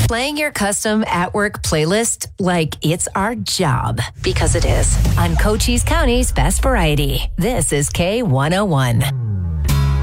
Playing your custom at-work playlist like it's our job, because it is. On Cochise County's Best Variety, this is K101.